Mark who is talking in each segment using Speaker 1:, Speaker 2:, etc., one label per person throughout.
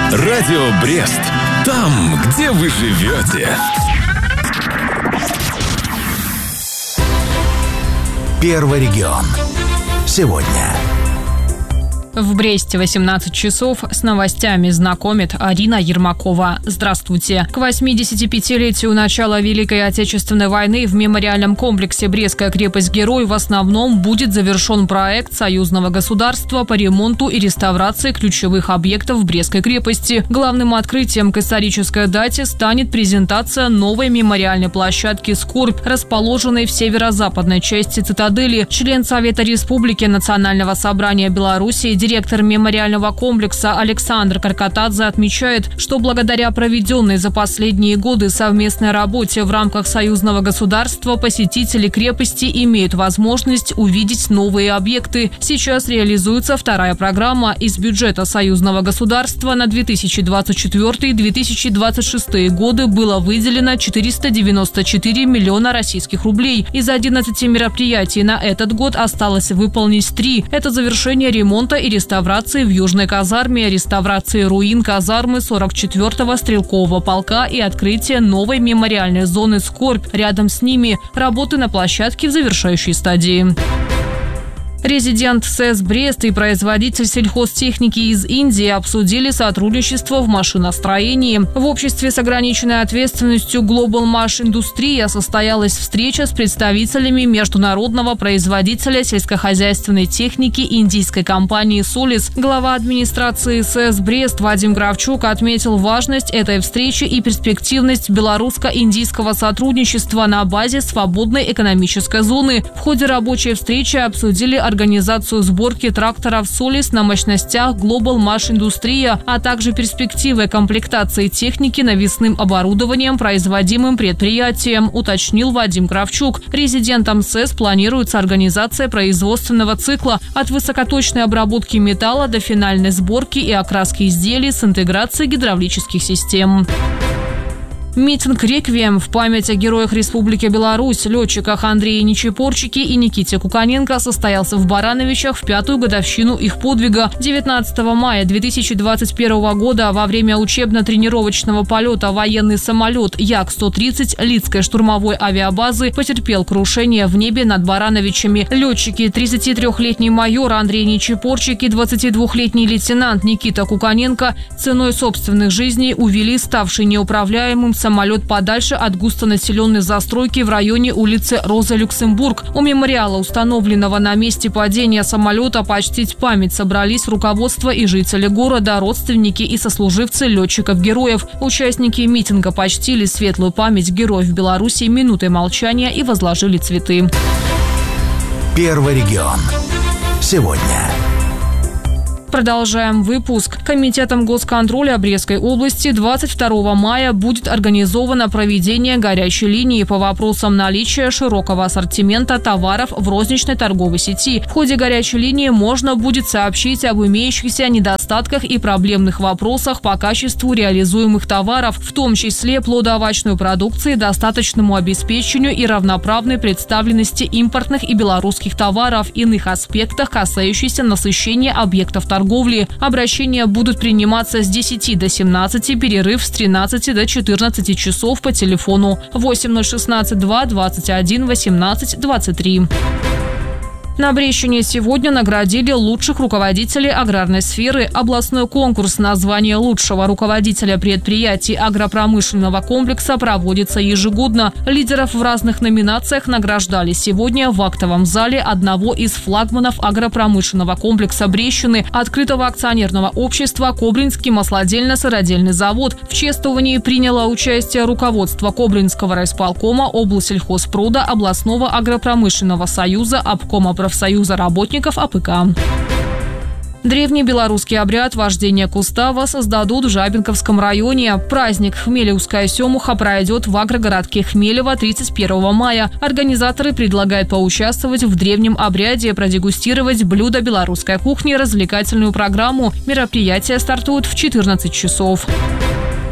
Speaker 1: Радио Брест. Там, где вы живете.
Speaker 2: Первый регион. Сегодня.
Speaker 3: В Бресте 18 часов. С новостями знакомит Арина Ермакова. Здравствуйте. К 85-летию начала Великой Отечественной войны в мемориальном комплексе «Брестская крепость-герой» в основном будет завершен проект союзного государства по ремонту и реставрации ключевых объектов Брестской крепости. Главным открытием к исторической дате станет презентация новой мемориальной площадки «Скорбь», расположенной в северо-западной части цитадели. Член Совета Республики Национального собрания Беларуси, директор мемориального комплекса Александр Каркатадзе отмечает, что благодаря проведенной за последние годы совместной работе в рамках союзного государства посетители крепости имеют возможность увидеть новые объекты. Сейчас реализуется вторая программа. Из бюджета союзного государства на 2024-2026 годы было выделено 494 миллиона российских рублей. Из 11 мероприятий на этот год осталось выполнить 3. Это завершение ремонта и реставрации в Южной казарме, реставрации руин казармы 44-го стрелкового полка и открытие новой мемориальной зоны «Скорбь». Рядом с ними работы на площадке в завершающей стадии. Резидент СЭС Брест и производитель сельхозтехники из Индии обсудили сотрудничество в машиностроении. В обществе с ограниченной ответственностью Global Mash Industria состоялась встреча с представителями международного производителя сельскохозяйственной техники индийской компании «Солис». Глава администрации СЭС Брест Вадим Кравчук отметил важность этой встречи и перспективность белорусско-индийского сотрудничества на базе свободной экономической зоны. В ходе рабочей встречи обсудили организацию сборки тракторов «Солис» на мощностях Global Mash Industria, а также перспективы комплектации техники навесным оборудованием, производимым предприятием, уточнил Вадим Кравчук. Резидентом СЭС планируется организация производственного цикла от высокоточной обработки металла до финальной сборки и окраски изделий с интеграцией гидравлических систем. Митинг «Реквием» в память о героях Республики Беларусь, летчиках Андрее Нечепорчике и Никите Куканенко состоялся в Барановичах в 5-ю годовщину их подвига. 19 мая 2021 года во время учебно-тренировочного полета военный самолет Як-130 Лидской штурмовой авиабазы потерпел крушение в небе над Барановичами. Летчики 33-летний майор Андрей Нечепорчик и 22-летний лейтенант Никита Куканенко ценой собственных жизней увели ставший неуправляемым самолет подальше от густонаселенной застройки в районе улицы Роза-Люксембург. У мемориала, установленного на месте падения самолета, почтить память собрались руководство и жители города, родственники и сослуживцы летчиков-героев. Участники митинга почтили светлую память героев Беларуси минутой молчания и возложили цветы.
Speaker 2: Первый регион. Сегодня.
Speaker 3: Продолжаем выпуск. Комитетом госконтроля Брестской области 22 мая будет организовано проведение горячей линии по вопросам наличия широкого ассортимента товаров в розничной торговой сети. В ходе горячей линии можно будет сообщить об имеющихся недостатках и проблемных вопросах по качеству реализуемых товаров, в том числе плодоовощной продукции, достаточному обеспечению и равноправной представленности импортных и белорусских товаров, иных аспектах, касающихся насыщения объектов торговли. Обращения будут приниматься с 10 до 17, перерыв с 13 до 14 часов по телефону 8016 2 21 18 23. На Брестщине сегодня наградили лучших руководителей аграрной сферы. Областной конкурс на звание лучшего руководителя предприятий агропромышленного комплекса проводится ежегодно. Лидеров в разных номинациях награждали сегодня в актовом зале одного из флагманов агропромышленного комплекса Брестщины, открытого акционерного общества «Кобринский маслодельно-сыродельный завод». В чествовании приняло участие руководство Кобринского райисполкома, облсельхозпрода, областного агропромышленного союза, обкома профсоюза работников АПК. Древний белорусский обряд вождения Кустава создадут в Жабинковском районе. Праздник «Хмелевская семуха» пройдет в агрогородке Хмелево 31 мая. Организаторы предлагают поучаствовать в древнем обряде, продегустировать блюда белорусской кухни, развлекательную программу. Мероприятие стартует в 14 часов.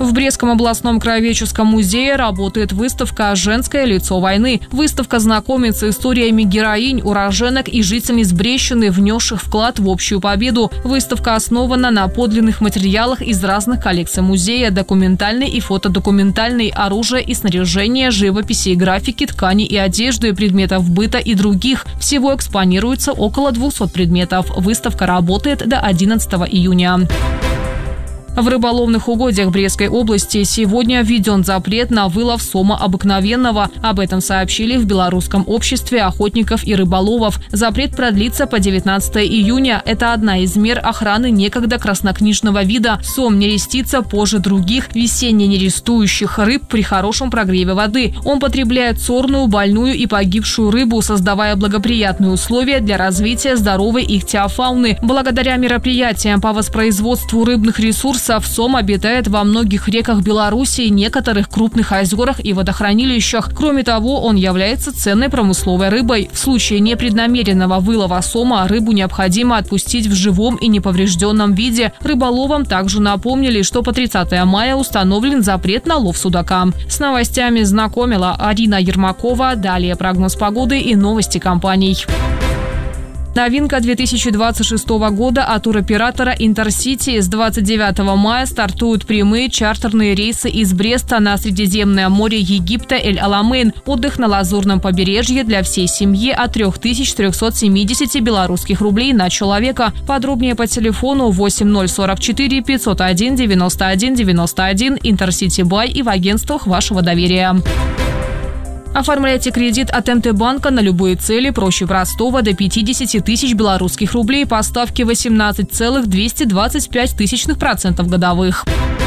Speaker 3: В Брестском областном краеведческом музее работает выставка «Женское лицо войны». Выставка знакомит с историями героинь, уроженок и жительниц Брестщины, внесших вклад в общую победу. Выставка основана на подлинных материалах из разных коллекций музея: документальной и фотодокументальной, оружия и снаряжения, живописи и графики, ткани и одежды, предметов быта и других. Всего экспонируется около 200 предметов. Выставка работает до 11 июня. В рыболовных угодьях Брестской области сегодня введен запрет на вылов сома обыкновенного. Об этом сообщили в Белорусском обществе охотников и рыболовов. Запрет продлится по 19 июня. Это одна из мер охраны некогда краснокнижного вида. Сом нерестится позже других весенне нерестующих рыб при хорошем прогреве воды. Он потребляет сорную, больную и погибшую рыбу, создавая благоприятные условия для развития здоровой ихтиофауны. Благодаря мероприятиям по воспроизводству рыбных ресурсов сом обитает во многих реках Беларуси, некоторых крупных озерах и водохранилищах. Кроме того, он является ценной промысловой рыбой. В случае непреднамеренного вылова сома рыбу необходимо отпустить в живом и неповрежденном виде. Рыболовам также напомнили, что по 30 мая установлен запрет на лов судака. С новостями знакомила Арина Ермакова. Далее прогноз погоды и новости компаний. Новинка 2026 года от туроператора «Интерсити». С 29 мая стартуют прямые чартерные рейсы из Бреста на Средиземное море Египта Эль-Аламейн. Отдых на Лазурном побережье для всей семьи от 3370 белорусских рублей на человека. Подробнее по телефону 8044 501 91 91, Интерсити Бай и в агентствах вашего доверия. Оформляйте кредит от МТ-банка на любые цели проще простого до 50 тысяч белорусских рублей по ставке 18,225% годовых.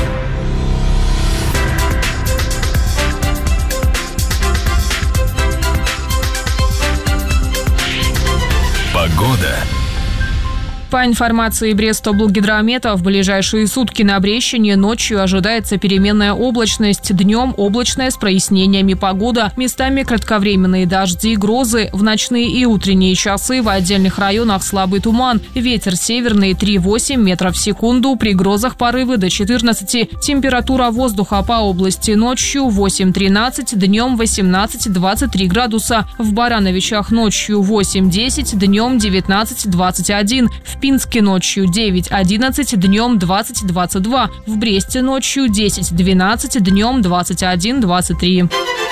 Speaker 1: Погода.
Speaker 3: По информации Брестоблгидромета, в ближайшие сутки на Брестщине ночью ожидается переменная облачность, днем облачная с прояснениями погода, местами кратковременные дожди и грозы, в ночные и утренние часы в отдельных районах слабый туман, ветер северный 3,8 метров в секунду, при грозах порывы до 14, температура воздуха по области ночью 8-13, днем 18-23 градуса, в Барановичах ночью 8-10, днем 19-21, в Пинске ночью 9-11, днем 20-22. В Бресте ночью 10-12, днем 21-23.